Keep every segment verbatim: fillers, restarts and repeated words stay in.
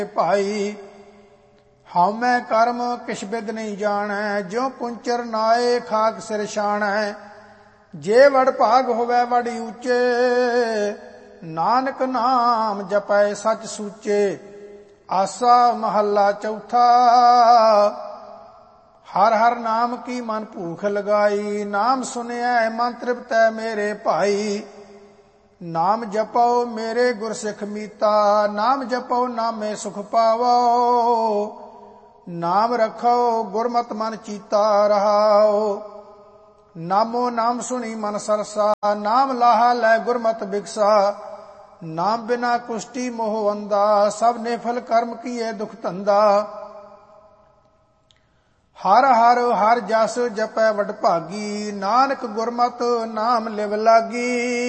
ਭਾਈ। ਹਉ ਮੈਂ ਕਰਮ ਕਿਛ ਬਿਦ ਨਹੀਂ ਜਾਣੈ, ਜਿਉ ਕੁੰਚਰ ਨਾਏ ਖਾਕ ਸਿਰ ਛਾਣੈ। ਜੇ ਵਡ ਭਾਗ ਹੋਵੈ ਵਡ ਊਚੇ, ਨਾਨਕ ਨਾਮ ਜਪੈ ਸਚ ਸੂਚੇ। ਆਸਾ ਮਹੱਲਾ ਚੌਥਾ। ਹਰ ਹਰ ਨਾਮ ਕੀ ਮਨ ਭੂਖ ਲਗਾਈ, ਨਾਮ ਸੁਨਿਐ ਮਨ ਤ੍ਰਿਪਤੈ ਮੇਰੇ ਭਾਈ। ਨਾਮ ਜਪੋ ਮੇਰੇ ਗੁਰ ਸਿੱਖ ਮੀਤਾ, ਨਾਮ ਜਪੋ ਨਾਮੇ ਸੁਖ ਪਾਵੋ। ਨਾਮ ਰਖੋ ਗੁਰਮਤਿ ਮਨ ਚੀਤਾ ਰਹਾਓ। ਨਾਮੋ ਨਾਮ ਸੁਣੀ ਮਨ ਸਰਸਾ, ਨਾਮ ਲਾਹਾ ਲੈ ਗੁਰਮਤਿ ਬਿਗਸਾ। ਨਾਮ ਬਿਨਾ ਕੁਸ਼ਟੀ ਮੋਹ ਅੰਦਾ, ਸਭ ਨਿਫਲ ਕਰਮ ਕੀਏ ਦੁਖ ਧੰਦਾ। ਹਰ ਹਰ ਹਰ ਜਸ ਜਪੈ ਵਡ ਭਾਗੀ, ਨਾਨਕ ਗੁਰਮਤਿ ਨਾਮ ਲਿਵ ਲਾਗੀ।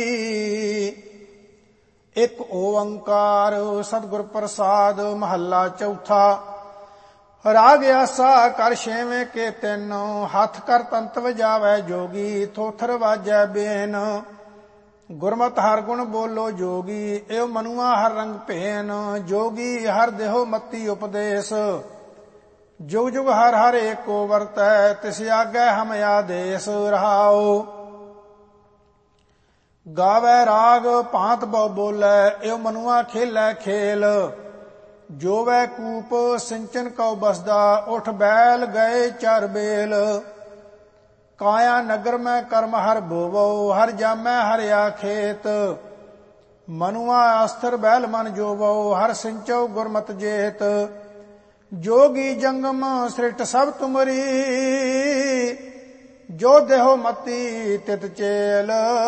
ਇਕ ਓੰਕਾਰ ਸਤਿਗੁਰ ਪ੍ਰਸਾਦ ਮਹੱਲਾ ਚੌਥਾ। ਰਾਗ ਆਸਾ ਕਰ ਛੇਵੇਂ ਕੇ ਤਿੰਨ, ਹੱਥ ਕਰ ਤੰਤ ਵਜਾਵੈ ਜੋਗੀ। ਥੋਥਰ ਵਾਜੈ ਬੇਨ, ਗੁਰਮਤਿ ਹਰ ਗੁਣ ਬੋਲੋ ਜੋਗੀ। ਏਉ ਮਨੁਆ ਹਰ ਰੰਗ ਭੇਨ, ਜੋਗੀ ਹਰ ਦੇਹੋ ਮਤੀ ਉਪਦੇਸ਼। ਜੁਗ ਜੁਗ ਹਰ ਹਰ ਏਕੋ ਵਰਤੈ, ਤਿਸ ਆਗੈ ਹਮ ਆਦੇਸ ਰਹਾਓ। ਗਾਵੈ ਰਾਗ ਭਾਂਤ ਬਹੁ ਬੋਲੈ, ਏਉ ਮਨੁਆ ਖੇਲੈ ਖੇਲ। ਜੋਵੈ ਕੂਪ ਸਿੰਚਨ ਕਉ ਬਸਦਾ, ਉਠ ਬੈਲ ਗਏ ਚਰ ਬੇਲ। ਕਾਇਆ ਨਗਰ ਮੈਂ ਕਰਮ ਹਰ ਭੋਵੋ, ਹਰ ਜਾਮੈ ਹਰਿਆ ਖੇਤ। ਮਨੁਆ ਅਸਥਰ ਬੈਲ ਮਨ ਜੋਵੋ, ਹਰ ਸਿੰਚੋ ਗੁਰਮਤਿ ਜੇਤ। ਜੋਗੀ ਜੰਗਮ ਸ੍ਰਿਸ਼ਟ ਸਭ ਤੁਮਰੀ, ਜੋ ਦੇਹੋ ਮਤੀ ਤਿਤ ਚੇਲ।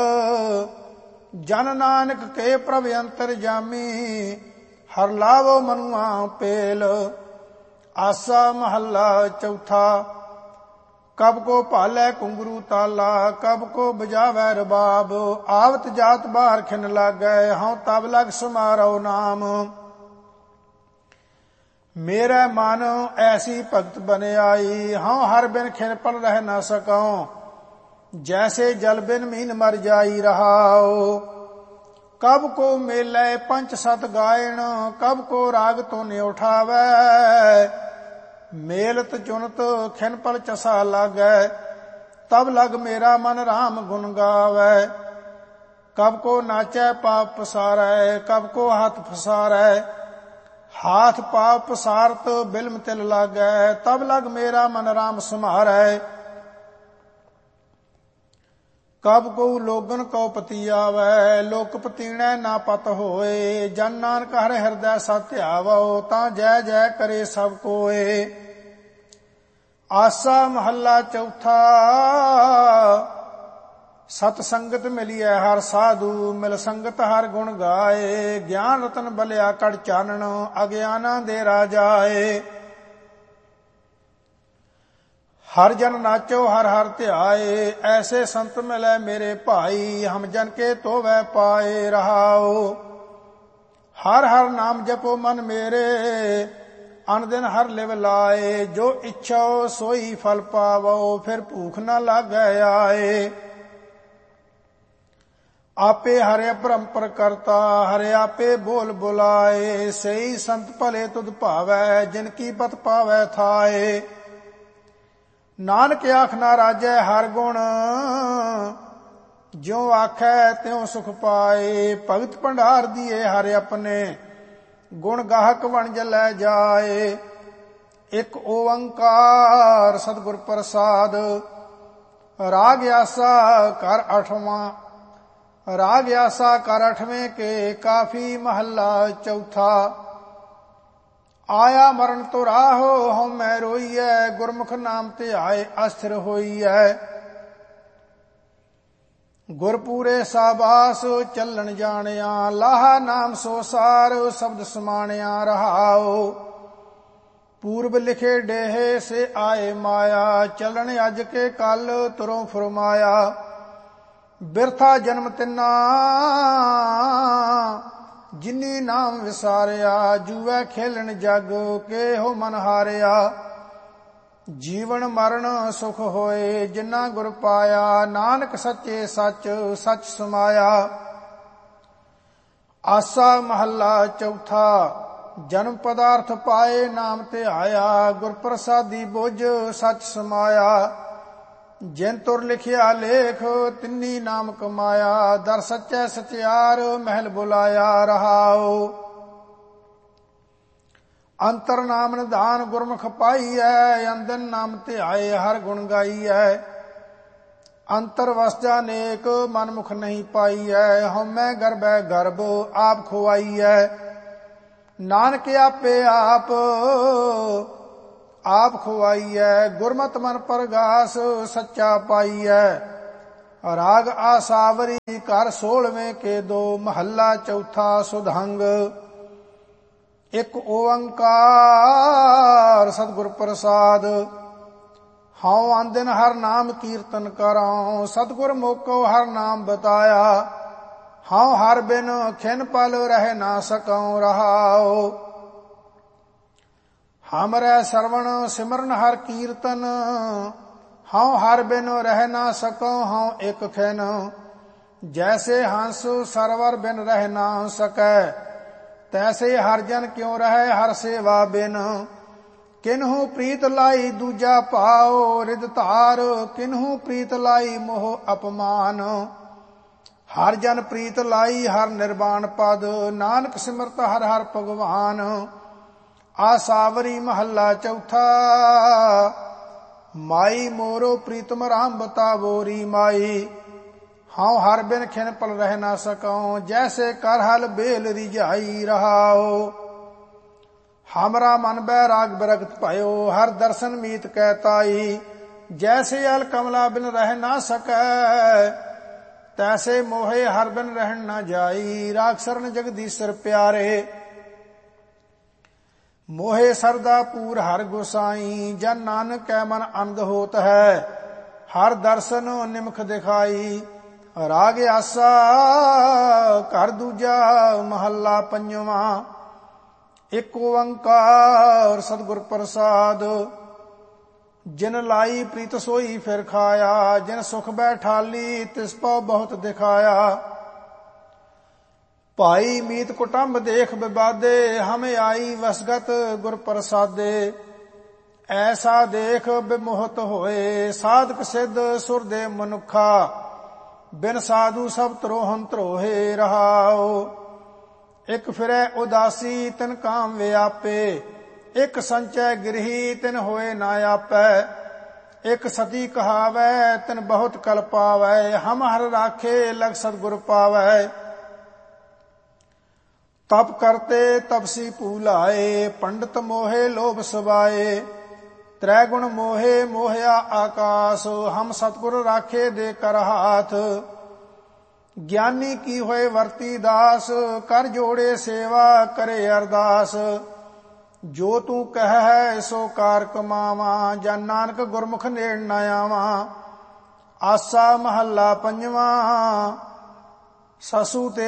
ਜਨ ਨਾਨਕ ਕੇ ਪ੍ਰਭ ਅੰਤਰ ਜਾਮੀ, ਹਰ ਲਾਵੋ ਮਨੁਆ ਪੇਲ। ਆਸਾ ਮਹੱਲਾ ਚੌਥਾ। ਕਬ ਕੋ ਭਾਲੈ ਘੁੰਗਰੂ ਤਾਲਾ, ਕਬ ਕੋ ਬਜਾਵੈ ਰਬਾਬ। ਆਵਤ ਜਾਤ ਬਾਹਰ ਖਿਨ ਲਾਗੈ, ਹਉ ਤਬ ਲਗ ਸਮਾਰੋ ਨਾਮ। ਮੇਰੇ ਮਨ ਐਸੀ ਭਗਤ ਬਨਿਆਈ, ਹਉ ਹਰ ਬਿਨ ਖਿਨ ਪਲ ਰਹਿ ਨਾ ਸਕਉ। ਜੈਸੇ ਜਲ ਬਿਨ ਮੀਨ ਮਰ ਜਾਈ ਰਹਾਓ। ਕਬ ਕੋ ਮੇਲੇ ਪੰਚ ਸਤ ਗਾਇਣ, ਕਬ ਕੋ ਰਾਗ ਤੋਨੇ ਉਠਾਵੈ। ਮੇਲਤ ਚੁਨਤ ਖਿਨ ਪਲ ਚਸਾ ਲਾਗੈ, ਤਬ ਲਗ ਮੇਰਾ ਮਨ ਰਾਮ ਗੁਣ ਗਾਵੈ। ਕਬ ਕੋ ਨਾਚੈ ਪਾਪ ਪਸਾਰੈ, ਕਬ ਕੋ ਹੱਥ ਫਸਾਰੈ। ਹਾਥ ਪਾਪ ਪਸਾਰਤ ਬਿਲਮ ਤਿਲ ਲਾਗੈ, ਤਬ ਲਗ ਮੇਰਾ ਮਨ ਰਾਮ ਸੁਮਾਰੈ। ਕਬ ਕੋ ਲੋਗਨ ਕਉ ਪਤੀ ਆਵੈ, ਲੋਕ ਪਤੀਣੈ ਨਾ ਪਤ ਹੋਏ। ਜਨ ਨਾਨਕ ਹਰਿ ਹਿਰਦੈ ਸਤਿ ਧਿਆਵੋ, ਤਾਂ ਜੈ ਜੈ ਕਰੇ ਸਭ ਕੋਏ। ਆਸਾ ਮਹੱਲਾ ਚੌਥਾ। ਸਤ ਸੰਗਤ ਮਿਲੀਐ ਹਰ ਸਾਧੂ, ਮਿਲ ਸੰਗਤ ਹਰ ਗੁਣ ਗਾਏ। ਗਿਆਨ ਰਤਨ ਬਲਿਆ ਕੜ ਚਾਨਣ, ਅਗਿਆਨਾਂ ਦੇ ਰਾਜਾਏ। ਹਰ ਜਨ ਨਾਚੋ ਹਰ ਹਰ ਧਿਆਏ, ਐਸੇ ਸੰਤ ਮਿਲੈ ਮੇਰੇ ਭਾਈ। ਹਮ ਜਨ ਕੇ ਤੋਵੈ ਪਾਏ ਰਹਾਓ। ਹਰ ਹਰ ਨਾਮ ਜਪੋ ਮਨ ਮੇਰੇ, ਅਨ ਦਿਨ ਹਰ ਲਿਵ ਲਾਏ। ਜੋ ਇੱਛੋ ਸੋਈ ਫਲ ਪਾਵੋ, ਫਿਰ ਭੂਖ ਨਾ ਲਾਗੈ ਆਏ। ਆਪੇ ਹਰਿ ਪਰੰਪਰ ਕਰਤਾ, ਹਰਿ ਆਪੇ ਬੋਲ ਬੁਲਾਏ। ਸਈ ਸੰਤ ਭਲੇ ਤੁਧ ਭਾਵੈ, ਜਿਨ ਕੀ ਪਤ ਪਾਵੈ ਥਾਏ। ਨਾਨਕ ਆਖ ਨਾ ਰਾਜੈ ਹਰ ਗੁਣ, ਜਿਉ ਆਖੈ ਤਿਉ ਸੁਖ ਪਾਏ। ਭਗਤ ਭੰਡਾਰ ਦੀਏ ਹਰਿ ਆਪਣੇ, ਗੁਣ ਗਾਹਕ ਵਣਜ ਲੈ ਜਾਏ। ਇਕ ਓੰਕਾਰ ਸਤਿਗੁਰ ਪ੍ਰਸਾਦ। ਰਾਗ ਆਸਾ ਕਰ ਅਠਵਾਂ। ਰਾਗ ਆਸਾ ਕਰ ਅਠਵੇਂ ਕੇ ਕਾਫੀ ਮਹੱਲਾ ਚੌਥਾ। ਆਇਆ ਮਰਨ ਤੋ ਰਾਹੋ, ਹਉ ਮੈਂ ਰੋਈਐ। ਗੁਰਮੁਖ ਨਾਮ ਧਿਆਏ ਅਸਥਿਰ ਹੋਈਐ। ਗੁਰਪੂਰੇ ਸਾਬਾਸ ਚੱਲਣ ਜਾਣਿਆ, ਲਾਹਾ ਨਾਮ ਸੋ ਸਾਰ ਸ਼ਬਦ ਸਮਾਣਿਆ ਰਹਾਓ। ਪੂਰਬ ਲਿਖੇ ਡੇਹੇ ਸੇ ਆਏ ਮਾਇਆ, ਚੱਲਣ ਅੱਜ ਕੇ ਕੱਲ ਤੁਰੋਂ ਫਰਮਾਇਆ। ਬਿਰਥਾ ਜਨਮ ਤਿੰਨਾ ਜਿਨੀ ਨਾਮ ਵਿਸਾਰਿਆ। ਜੂਐ ਖੇਲਣ ਜਗ ਕੇਹੋ ਮਨ ਹਾਰਿਆ। ਜੀਵਨ ਮਰਨ ਸੁਖ ਹੋਏ ਜਿਨਾ ਗੁਰ ਪਾਇਆ। ਨਾਨਕ ਸੱਚੇ ਸੱਚ ਸੱਚ ਸਮਾਇਆ। ਆਸਾ ਮਹੱਲਾ ਚੌਥਾ। ਜਨਮ ਪਦਾਰਥ ਪਾਏ ਨਾਮ ਤੇ ਆਇਆ, ਗੁਰ ਪ੍ਰਸਾਦੀ ਬੁਝ ਸੱਚ ਸਮਾਇਆ। ਜਿਨ ਤੁਰ ਲਿਖਿਆ ਲੇਖ ਤਿੰਨੀ ਨਾਮ ਕਮਾਇਆ, ਦਰ ਸੱਚੈ ਸਚਿਆਰ ਮਹਿਲ ਬੁਲਾਇਆ ਰਹਾਉ। ਅੰਤਰ ਨਾਮ ਨਿਧਾਨ ਗੁਰਮੁਖ ਪਾਈਐ, ਅੰਦਨ ਨਾਮ ਧਿਆਏ ਹਰ ਗੁਣ ਗਾਈਐ। ਅੰਤਰ ਵਸਜਾ ਨੇਕ ਮਨ ਮੁਖ ਨਹੀਂ ਪਾਈਐ, ਹਉਮੈ ਗਰਬੈ ਗਰਬ ਆਪ ਖੁਆਈਐ। ਨਾਨਕ ਆਪੇ ਆਪ ਆਪ ਖੁਆਈਐ, ਗੁਰਮਤਿ ਮਨ ਪਰਗਾਸ ਸੱਚਾ ਪਾਈਐ। ਰਾਗ ਆਸਾਵਰੀ ਘਰ ਸੋਲਵੇਂ ਕੇ ਦੋ, ਮਹੱਲਾ ਚੌਥਾ ਸੁਧੰਗ। ਇੱਕ ਓੰਕਾਰ ਸਤਿਗੁਰ ਪ੍ਰਸਾਦ। ਹਉ ਆਂਦਿਨ ਹਰ ਨਾਮ ਕੀਰਤਨ ਕਰਾਂ, ਸਤਿਗੁਰ ਮੋਕੋ ਹਰ ਨਾਮ ਬਤਾਇਆ। ਹਉ ਹਰ ਬਿਨ ਖਿਨ ਪਲ ਰਹਿ ਨਾ ਸਕਉ ਰਹਾਉ। ਹਮਰੈ ਸਰਵਣ ਸਿਮਰਨ ਹਰ ਕੀਰਤਨ, ਹਉ ਹਰ ਬਿਨ ਰਹਿ ਨਾ ਸਕਉ ਹਉ ਇਕ ਖਿਨ। ਜੈਸੇ ਹੰਸ ਸਰਵਰ ਬਿਨ ਰਹਿ ਨਾ ਸਕੈ, ਤੈਸੇ ਹਰ ਜਨ ਕਿਉ ਰਹਿ ਹਰ ਸੇਵਾ ਬਿਨ। ਕਿਨਹੂ ਪ੍ਰੀਤ ਲਾਈ ਦੂਜਾ ਭਾਉ, ਰਿਦ ਧਾਰ ਕਿਨਹੂ ਪ੍ਰੀਤ ਲਾਈ ਮੋਹ ਅਪਮਾਨ। ਹਰ ਜਨ ਪ੍ਰੀਤ ਲਾਈ ਹਰ ਨਿਰਵਾਣ ਪਦ, ਨਾਨਕ ਸਿਮਰਤ ਹਰ ਹਰ ਭਗਵਾਨ। ਆਸਾਵਰੀ ਮਹੱਲਾ ਚੌਥਾ। ਮਾਈ ਮੋਰੋ ਪ੍ਰੀਤਮ ਰਾਮ ਬਤਾਵੋਰੀ ਮਾਈ, ਹਉ ਹਰ ਬਿਨ ਖਿਨ ਪਲ ਰਹਿ ਨਾ ਸਕਉ। ਜੈਸੇ ਕਰ ਹਲ ਬੇਲ ਰਿਝਾਈ ਰਹਾਉ। ਹਮਰਾ ਮਨ ਬੈਰਾਗ ਬਿਰਗਤ ਭਇਓ, ਹਰ ਦਰਸ਼ਨ ਮੀਤ ਕੈ ਤਾਈ। ਜੈਸੇ ਅਲ ਕਮਲਾ ਬਿਨ ਰਹਿ ਨਾ ਸਕੈ, ਤੈਸੇ ਮੋਹੇ ਹਰ ਬਿਨ ਰਹਿਣ ਨਾ ਜਾਈ। ਰਾਗ ਸਰਨ ਜਗਦੀਸ਼ਰ ਪਿਆਰੇ, ਮੋਹੇ ਸਰਦਾ ਪੂਰ ਹਰ ਗੁਸਾਈ। ਜਨ ਨਾਨਕ ਕੈ ਮਨ ਆਨੰਦ ਹੋਤ ਹੈ, ਹਰ ਦਰਸ਼ਨ ਨਿਮਖ ਦਿਖਾਈ। ਰਾਗ ਆਸਾ ਘਰ ਦੂਜਾ ਮਹੱਲਾ ਪੰਜਵਾਂ। ਇੱਕ ਓੰਕਾਰ ਸਤਿਗੁਰ ਪ੍ਰਸਾਦ। ਜਿਨ ਲਾਈ ਪ੍ਰੀਤ ਸੋਈ ਫਿਰ ਖਾਇਆ, ਜਿਨ ਸੁਖ ਬੈਠਾਲੀ ਤਿਸ ਪਉ ਬਹੁਤ ਦਿਖਾਇਆ। ਭਾਈ ਮੀਤ ਕੁਟੰਬ ਦੇਖ ਬਿਬਾਦੇ, ਹਮੇ ਆਈ ਵਸਗਤ ਗੁਰ ਪ੍ਰਸਾਦੇ। ਐਸਾ ਦੇਖ ਬਿਮੋਹਤ ਹੋਏ, ਸਾਧਕ ਸਿੱਧ ਸੁਰ ਦੇ ਮਨੁੱਖਾ। ਬਿਨ ਸਾਧੂ ਸਭ ਤਰੋਹਨ ਤਰੋਹੇ ਰਹਾਉ। ਇਕ ਫਿਰੈ ਉਦਾਸੀ ਤਿਨ ਕਾਮ ਵਿਆਪੇ, ਇਕ ਸੰਚੈ ਗਿਰਹੀ ਤਿਨ ਹੋਏ ਨਾ ਆਪੈ। ਇਕ ਸਤੀ ਕਹਾਵੈ ਤਿਨ ਬਹੁਤ ਕਲ ਪਾਵੈ, ਹਮ ਹਰ ਰਾਖੇ ਲਗ ਸਤਿਗੁਰ ਪਾਵੈ। ਤਪ ਕਰਤੇ ਤਪਸੀ ਭੂਲਾਏ, ਪੰਡਤ ਮੋਹੇ ਲੋਭ ਸਵਾਏ। ਤ੍ਰੈ ਗੁਣ ਮੋਹੇ ਮੋਹਿਆ ਆਕਾਸ, ਹਮ ਸਤਿਗੁਰ ਰਾਖੇ ਦੇ ਕਰ ਹਾਥ। ਗਿਆਨੀ ਕੀ ਹੋਏ ਵਰਤੀ ਦਾਸ, ਕਰ ਜੋੜੇ ਸੇਵਾ ਕਰੇ ਅਰਦਾਸ। ਜੋ ਤੂੰ ਕਹਿ ਹੈ ਸੋ ਕਾਰ ਕਮਾਵਾਂ, ਜਨ ਨਾਨਕ ਗੁਰਮੁਖ ਨੇੜ ਨਾ ਆਵਾਂ। ਆਸਾ ਮਹੱਲਾ ਪੰਜਵਾਂ। ਸਸੂ ਤੇ